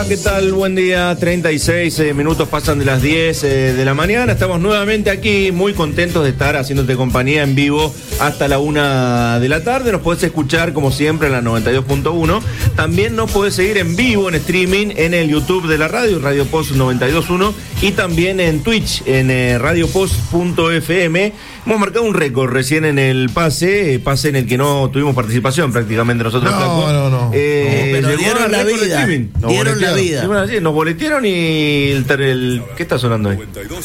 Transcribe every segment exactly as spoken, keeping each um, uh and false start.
¿Qué tal? Buen día, treinta y seis eh, minutos pasan de las diez eh, de la mañana. Estamos nuevamente aquí, muy contentos de estar haciéndote compañía en vivo hasta la una de la tarde. Nos podés escuchar como siempre en la noventa y dos punto uno. También nos podés seguir en vivo, en streaming, en el YouTube de la radio, Radio Post noventa y dos punto uno, y también en Twitch, en eh, radio post punto f m. Hemos marcado un récord recién en el pase, pase en el que no tuvimos participación prácticamente nosotros. No, Flaco. no, no. Eh, no pero dieron la vida. Nos dieron la vida. Nos boletearon y el, el ¿qué está sonando ahí?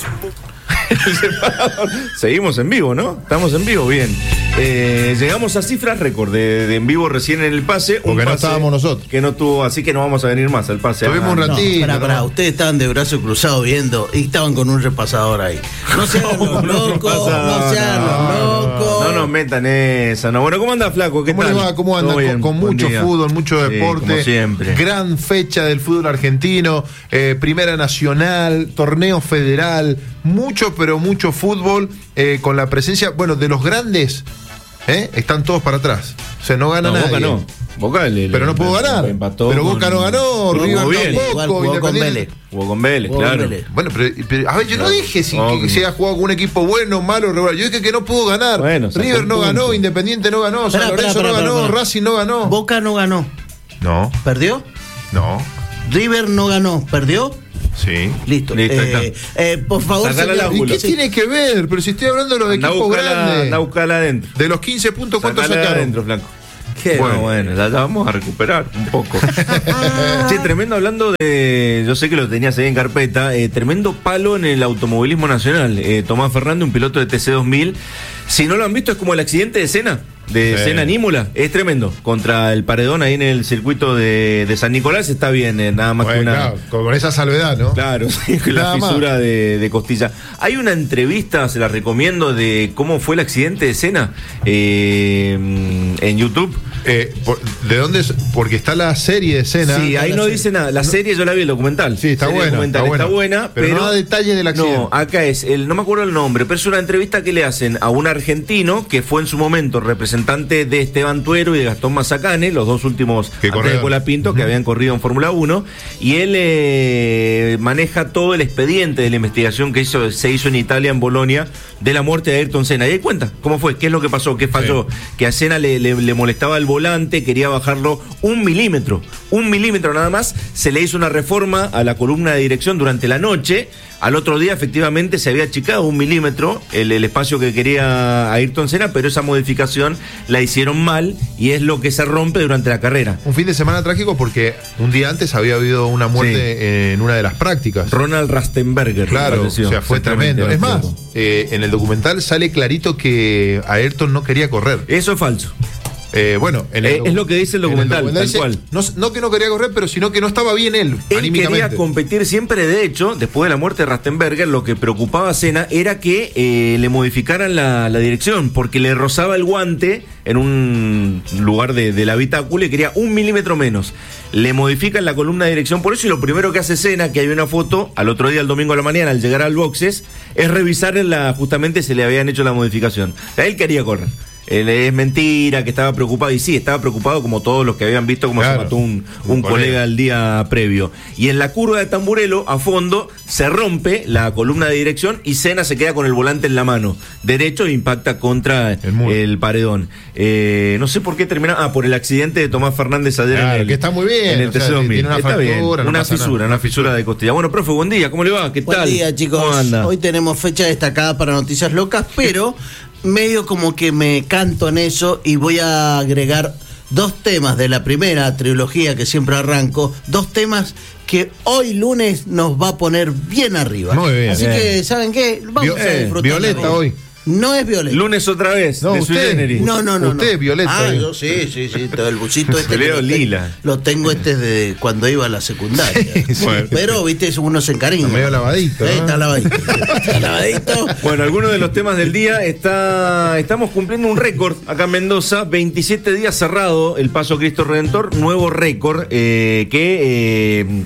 El separador. Seguimos en vivo, ¿no? Estamos en vivo, bien. Eh, llegamos a cifras récord de, de en vivo recién en el pase. Porque un no pase estábamos nosotros. Que no tuvo, así que no vamos a venir más al pase. Tuvimos un ratito. No, pará, pará, ustedes estaban de brazo cruzado viendo y estaban con un repasador ahí. No sean los locos, no sean los locos. No nos metan esa, no. Bueno, ¿cómo anda, Flaco? ¿Qué ¿Cómo tal? le va? ¿Cómo anda? Todo bien, Con, con buen mucho día. fútbol, mucho Sí, deporte. como siempre. Gran fecha del fútbol argentino, eh, Primera Nacional, torneo federal, mucho, pero mucho fútbol, eh, con la presencia, bueno, de los grandes, eh, están todos para atrás. O sea, no gana No, nadie. Boca no. Boca le, Pero le- no pudo ganar. empató Pero con- Boca no ganó, Jugó River bien. Igual tampoco, jugó con Independiente. Vélez. Jugó con Vélez, Jugó con claro. Vélez. Bueno, pero, pero, a ver, yo no dije si, No, que, que se haya jugado con un equipo bueno, malo, regular. Yo dije que no pudo ganar. Bueno, sacó River un no ganó, punto. Independiente no ganó, San Pará, pará, Lorenzo pará, no pará, ganó, pará. Racing no ganó. Boca no ganó. No, ¿Perdió? no, River no ganó. ¿Perdió? sí. Listo. Listo, ahí eh, eh, por favor, Sacala señor. la ¿Y Ángulo. qué tiene que ver? Pero si estoy hablando de los Anda a equipos buscala- anda a grandes. buscala adentro. De los quince puntos, ¿cuántos Sacala sacaron? adentro, Flaco. ¿Qué? Bueno, bueno, la, la vamos a recuperar un poco. Sí, tremendo hablando de. Yo sé que lo tenías ahí en carpeta. Eh, tremendo palo en el automovilismo nacional. Eh, Tomás Fernández, un piloto de T C dos mil. Si no lo han visto, es como el accidente de Senna. De Sí. Senna Nímola. Es tremendo. Contra el paredón ahí en el circuito de, de San Nicolás está bien, eh, nada más Bueno, que una. claro, con, con esa salvedad, ¿no? Claro, sí, la Nada más. fisura de, de costilla. Hay una entrevista, se la recomiendo, de cómo fue el accidente de Senna eh, en YouTube. Eh, por- ¿De dónde es? Porque está la serie de escena. Sí, ahí no dice nada. La serie yo la vi, el documental. Sí, está Serie buena, documental, está buena. está buena, Pero pero, no da detalles del accidente. No, acá es, el, no me acuerdo el nombre, pero es una entrevista que le hacen a un argentino que fue en su momento representante de Esteban Tuero y de Gastón Mazacane, los dos últimos Que antes de corrieron. Colapinto, que habían corrido en Fórmula uno, y él eh, maneja todo el expediente de la investigación que hizo, se hizo en Italia, en Bolonia, de la muerte de Ayrton Senna. Y ahí cuenta cómo fue, qué es lo que pasó, qué falló, que a Senna le, le- le molestaba el volante, quería bajarlo un milímetro, un milímetro nada más, se le hizo una reforma a la columna de dirección durante la noche. Al otro día efectivamente se había achicado un milímetro el, el espacio que quería Ayrton Senna, pero esa modificación la hicieron mal y es lo que se rompe durante la carrera. Un fin de semana trágico porque un día antes había habido una muerte en una de las prácticas. Ronald Rastenberger. Claro, o falleció. sea, fue Exactamente, tremendo. Es más, recuerdo. eh, en el documental sale clarito que Ayrton no quería correr. Eso es falso. Eh, bueno, en el Eh, es lo que dice el en documental, tal dice, cual. No, no que no quería correr, pero sino que no estaba bien él, Él anímicamente. quería competir siempre, de hecho, después de la muerte de Rastenberger, lo que preocupaba a Senna era que eh, le modificaran la, la dirección, porque le rozaba el guante en un lugar de, del habitáculo y quería un milímetro menos. Le modifican la columna de dirección por eso, y lo primero que hace Senna, que hay una foto, al otro día, el domingo a la mañana, al llegar al boxes, es revisar la, justamente se le habían hecho la modificación. O sea, él quería correr. Él es mentira, que estaba preocupado, y sí, estaba preocupado como todos los que habían visto cómo Claro, se mató un, un un colega. colega el día previo. Y en la curva de Tamburello, a fondo, se rompe la columna de dirección y Senna se queda con el volante en la mano derecho e impacta contra El muro. el paredón. Eh, no sé por qué termina. Ah, por el accidente de Tomás Fernández ayer Claro, en el, que está muy bien, en el o sea, T C dos mil. tiene una Está bien, fractura, no una pasa fisura, nada. una fisura de costilla. Bueno, profe, buen día, ¿cómo le va? ¿Qué Buen tal? día, chicos. ¿Cómo anda? Hoy tenemos fecha destacada para Noticias Locas, pero medio como que me canto en eso y voy a agregar dos temas de la primera trilogía que siempre arranco, dos temas que hoy lunes nos va a poner bien arriba. Muy bien. Así Bien. que, ¿saben qué? Vamos Vio- a eh, disfrutar. Violeta hoy. No es Violeta. Lunes otra vez, No, de Sui usted. Generis. No, no, no. Usted, no. Violeta. Ah, yo sí, sí, sí. Todo el busito este. Te que leo lo tengo- lila. Lo tengo este de cuando iba a la secundaria. Bueno. Pero, viste, uno se encariña. Está medio lavadito, Eh, ¿no? Está lavadito. Está lavadito. Bueno, algunos de los temas del día, está, estamos cumpliendo un récord acá en Mendoza, veintisiete días cerrado el Paso Cristo Redentor, nuevo récord eh, que eh,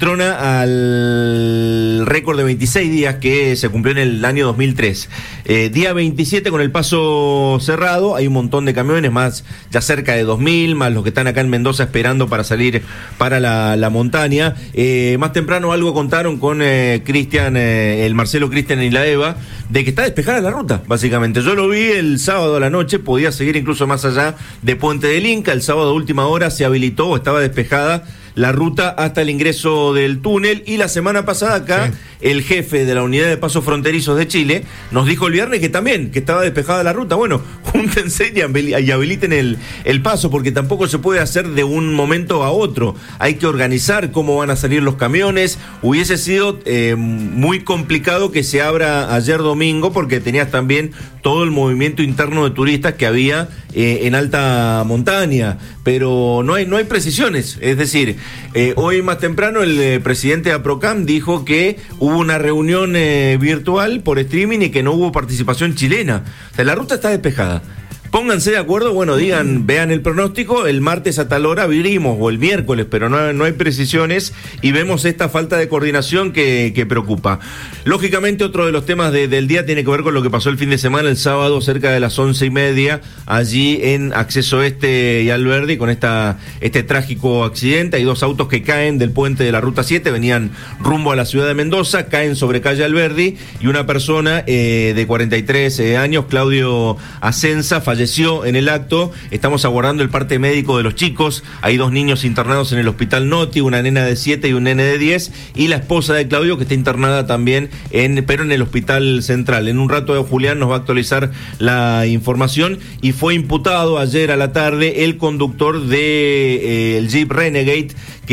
destrona al récord de veintiséis días que se cumplió en el año dos mil tres. Eh, día veintisiete con el paso cerrado, hay un montón de camiones, más ya cerca de dos mil, más los que están acá en Mendoza esperando para salir para la, la montaña. Eh, más temprano algo contaron con eh, Cristian, eh, el Marcelo Cristian y la Eva, de que está despejada la ruta, básicamente. Yo lo vi el sábado a la noche, podía seguir incluso más allá de Puente del Inca. El sábado a última hora se habilitó, estaba despejada la ruta hasta el ingreso del túnel, y la semana pasada acá sí. el jefe de la unidad de pasos fronterizos de Chile nos dijo el viernes que también, que estaba despejada la ruta. Bueno, júntense y habiliten el, el paso, porque tampoco se puede hacer de un momento a otro. Hay que organizar cómo van a salir los camiones. Hubiese sido eh, muy complicado que se abra ayer domingo, porque tenías también todo el movimiento interno de turistas que había eh, en alta montaña, pero no hay, no hay precisiones. Es decir, eh, hoy más temprano el eh, presidente de APROCAM dijo que hubo una reunión eh, virtual por streaming y que no hubo participación chilena. O sea, la ruta está despejada. Pónganse de acuerdo, bueno, digan, vean el pronóstico, el martes a tal hora abrimos, o el miércoles, pero no, no hay precisiones, y vemos esta falta de coordinación que, que preocupa. Lógicamente, otro de los temas de, del día tiene que ver con lo que pasó el fin de semana, el sábado, cerca de las once y media, allí en Acceso Este y Alberdi, con esta, este trágico accidente. Hay dos autos que caen del puente de la Ruta siete, venían rumbo a la ciudad de Mendoza, caen sobre calle Alberdi, y una persona eh, de cuarenta y tres eh, años, Claudio Ascenza, falleció en el acto. Estamos aguardando el parte médico de los chicos. Hay dos niños internados en el hospital Noti, una nena de siete y un nene de diez, y la esposa de Claudio, que está internada también, en, pero en el hospital central. En un rato Julián nos va a actualizar la información. Y fue imputado ayer a la tarde el conductor de eh, el Jeep Renegade,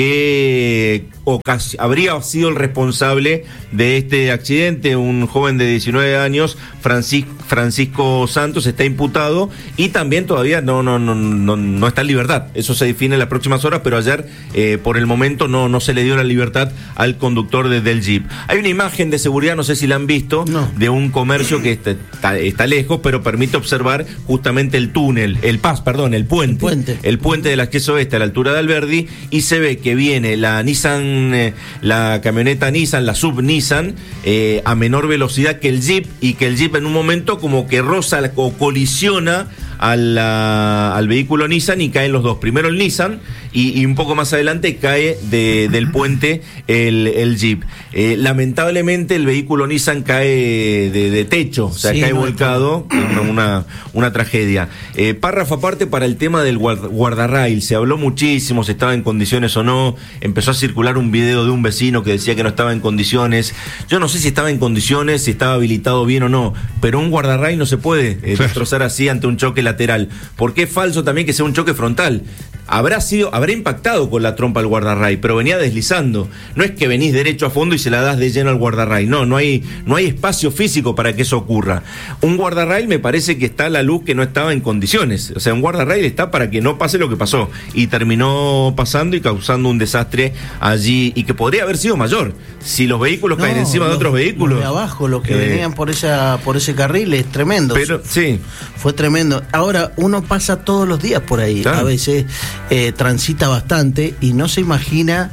que ocasi- habría sido el responsable de este accidente, un joven de diecinueve años, Francis- Francisco Santos, está imputado, y también todavía no, no, no, no, no está en libertad. Eso se define en las próximas horas, pero ayer eh, por el momento no, no se le dio la libertad al conductor de, del Jeep. Hay una imagen de seguridad, no sé si la han visto, no. de un comercio que está, está, está lejos, pero permite observar justamente el túnel, el pas, perdón, el puente, el puente, el puente del Acceso Este a la altura de Alberdi, y se ve que viene la Nissan, eh, la camioneta Nissan, la sub Nissan, eh, a menor velocidad que el Jeep, y que el Jeep en un momento como que roza o colisiona a la, al vehículo Nissan, y caen los dos. Primero el Nissan, y, y un poco más adelante cae de, del puente el, el Jeep. Eh, lamentablemente el vehículo Nissan cae de, de techo, o sea, sí, cae no, volcado, una, una, una tragedia. Eh, párrafo aparte para el tema del guardarrail. Se habló muchísimo, si estaba en condiciones o no. Empezó a circular un video de un vecino que decía que no estaba en condiciones. Yo no sé si estaba en condiciones, si estaba habilitado bien o no, pero un guardarrail no se puede eh, destrozar así ante un choque lateral, porque es falso también que sea un choque frontal. Habrá sido, habrá impactado con la trompa al guardarrail, pero venía deslizando. No es que venís derecho a fondo y se la das de lleno al guardarrail. No, no hay, no hay espacio físico para que eso ocurra. Un guardarrail me parece que está a la luz que no estaba en condiciones. O sea, un guardarrail está para que no pase lo que pasó. Y terminó pasando y causando un desastre allí, y que podría haber sido mayor. Si los vehículos no, caen encima los, de otros vehículos. Los de abajo, los que eh, venían por esa, por ese carril, es tremendo. Pero, sí. Fue tremendo. Ahora, uno pasa todos los días por ahí. Claro. A veces eh, transita bastante y no se imagina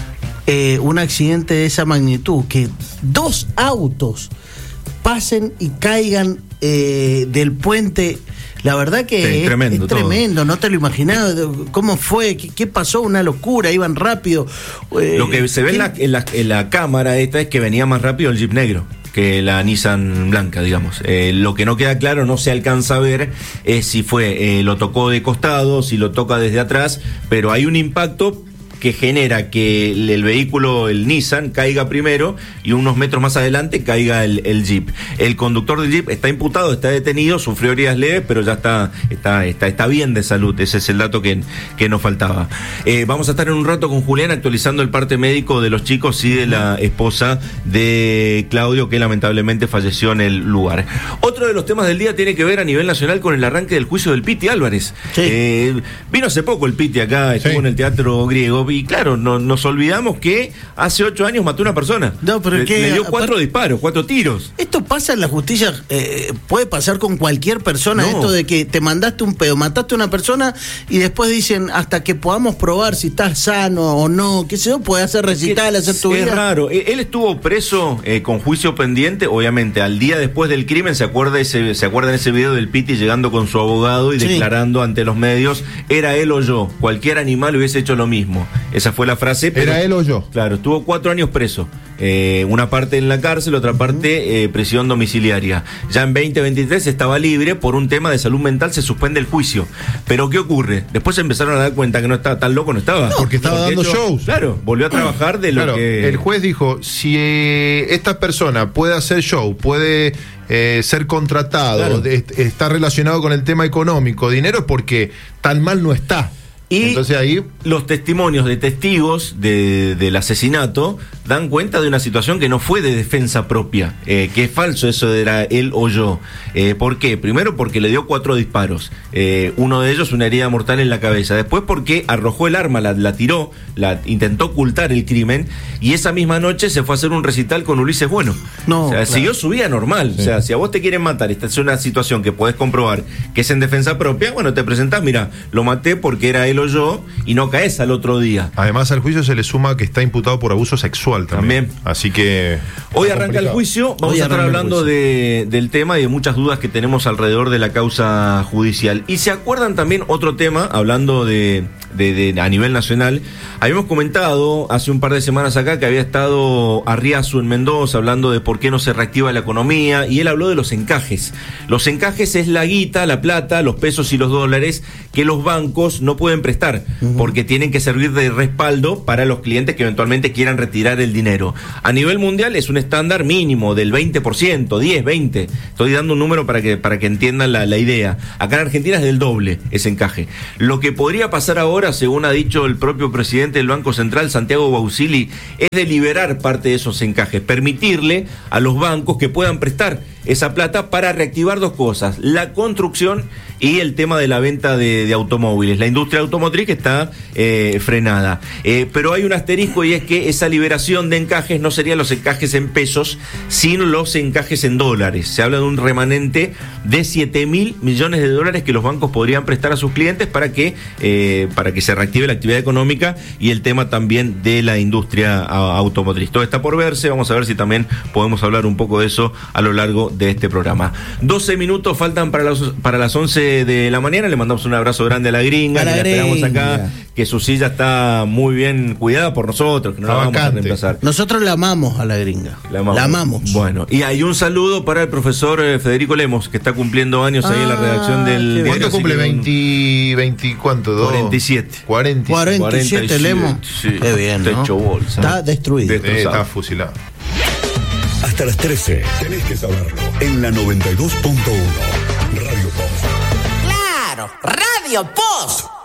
eh, un accidente de esa magnitud, que dos autos pasen y caigan eh, del puente. La verdad que sí, es tremendo, es tremendo, no te lo imaginabas. ¿Cómo fue? ¿Qué, qué pasó? Una locura, iban rápido. Eh, lo que se ve en la, en, la, en la cámara esta es que venía más rápido el Jeep negro que la Nissan blanca, digamos. Eh, lo que no queda claro, no se alcanza a ver, es si fue, eh, lo tocó de costado, si lo toca desde atrás, pero hay un impacto que genera que el, el vehículo, el Nissan, caiga primero, y unos metros más adelante caiga el, el Jeep. El conductor del Jeep está imputado, está detenido, sufrió heridas leves, pero ya está, está, está, está bien de salud. Ese es el dato que, que nos faltaba. Eh, vamos a estar en un rato con Julián actualizando el parte médico de los chicos y de la esposa de Claudio, que lamentablemente falleció en el lugar. Otro de los temas del día tiene que ver a nivel nacional con el arranque del juicio del Piti Álvarez. Sí. Eh, vino hace poco el Piti acá, estuvo sí. en el Teatro Griego. y claro, no, nos olvidamos que hace ocho años mató a una persona. No, pero le, que, le dio cuatro aparte, disparos, cuatro tiros. Esto pasa en la justicia, eh, puede pasar con cualquier persona, No. esto de que te mandaste un pedo, mataste a una persona y después dicen, hasta que podamos probar si estás sano o no, qué sé yo, puedes hacer recital, hacer tu es vida. raro. Él estuvo preso eh, con juicio pendiente, obviamente. Al día después del crimen, se acuerda ese, se acuerdan ese video del Piti llegando con su abogado y Sí. declarando ante los medios, era él o yo. Cualquier animal hubiese hecho lo mismo. Esa fue la frase. Pero, ¿Era él o yo? Claro, estuvo cuatro años preso. Eh, una parte en la cárcel, otra parte eh, prisión domiciliaria. Ya en veinte veintitrés estaba libre por un tema de salud mental, se suspende el juicio. Pero ¿qué ocurre? Después se empezaron a dar cuenta que no estaba tan loco, no estaba. No, porque estaba dando shows. Claro, volvió a trabajar de lo Claro, que... el juez dijo, si eh, esta persona puede hacer show, puede eh, ser contratado, Claro. de- está relacionado con el tema económico, dinero, es porque tan mal no está. Y entonces ahí los testimonios de testigos de, del asesinato dan cuenta de una situación que no fue de defensa propia, eh, que es falso eso de era él o yo. Eh, ¿Por qué? Primero porque le dio cuatro disparos, eh, uno de ellos una herida mortal en la cabeza, después porque arrojó el arma, la, la tiró, la intentó ocultar el crimen y esa misma noche se fue a hacer un recital con Ulises Bueno. No, o sea, claro. siguió su vida normal. Sí. O sea, si a vos te quieren matar, esta es una situación que podés comprobar que es en defensa propia, bueno, te presentás, mira, lo maté porque era él o yo y no caes al otro día. además al juicio se le suma que está imputado por abuso sexual también. También. Así que Hoy está arranca complicado. el juicio, vamos Hoy a estar arranca el hablando juicio. de, del tema y de muchas dudas que tenemos alrededor de la causa judicial. Y se acuerdan también otro tema, hablando de, de, de a nivel nacional, habíamos comentado hace un par de semanas acá que había estado Arriazu en Mendoza hablando de por qué no se reactiva la economía y él habló de los encajes. Los encajes es la guita, la plata, los pesos y los dólares que los bancos no pueden prestar porque tienen que servir de respaldo para los clientes que eventualmente quieran retirar el dinero. A nivel mundial es un estándar mínimo del veinte por ciento, diez, veinte. Estoy dando un número para que, para que entiendan la, la idea. Acá en Argentina es del doble ese encaje. Lo que podría pasar ahora, según ha dicho el propio presidente del Banco Central, Santiago Bausili, es de liberar parte de esos encajes, permitirle a los bancos que puedan prestar esa plata para reactivar dos cosas, la construcción y el tema de la venta de, de automóviles. La industria automotriz que está eh, frenada. Eh, pero hay un asterisco y es que esa liberación de encajes no serían los encajes en pesos, sino los encajes en dólares. Se habla de un remanente de siete mil millones de dólares que los bancos podrían prestar a sus clientes para que, eh, para que se reactive la actividad económica y el tema también de la industria a, automotriz. Todo está por verse, vamos a ver si también podemos hablar un poco de eso a lo largo de este programa. doce minutos faltan para las, para las once de la mañana. Le mandamos un abrazo grande a la gringa, A la que la esperamos gringa. acá, que su silla está muy bien cuidada por nosotros, que no la Está vamos a vacante. reemplazar. Nosotros la amamos a la gringa. La amamos. La amamos. Bueno, y hay un saludo para el profesor eh, Federico Lemos, que está cumpliendo años ahí en la Ah, redacción qué del bien. diario, ¿Cuánto así cumple? que un- veinte, veinte, ¿cuánto? Dos. cuarenta y siete. cuarenta y siete. cuarenta y siete, cuarenta y siete, Lemos. sí. Qué bien, ¿no? Techo bolsa. Está destruido. De- Eh, está fusilado. Hasta las trece, tenés que saberlo. En la noventa y dos punto uno, Radio Post. Claro, Radio Post.